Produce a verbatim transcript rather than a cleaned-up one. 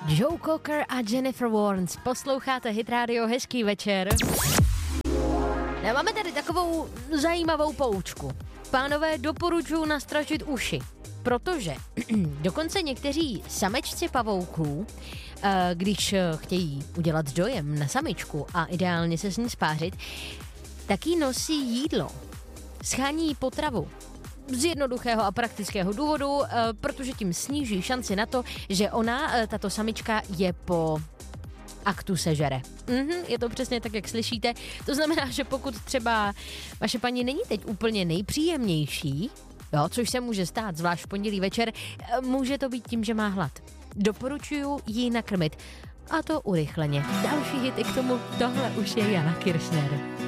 Joe Cocker a Jennifer Warnes. Posloucháte Hit Radio, hezký večer. No, máme tady takovou zajímavou poučku. Pánové, doporučuji nastražit uši, protože dokonce někteří samečci pavouků, když chtějí udělat dojem na samičku a ideálně se s ní spářit, taky nosí jídlo. Schání potravu. Z jednoduchého a praktického důvodu, protože tím sníží šanci na to, že ona, tato samička, je po aktu sežere. Mhm, je to přesně tak, jak slyšíte. To znamená, že pokud třeba vaše paní není teď úplně nejpříjemnější, jo, což se může stát, zvlášť v pondělí večer, může to být tím, že má hlad. Doporučuju jí nakrmit. A to urychleně. Další hity k tomu, tohle už je Jana Kiršner.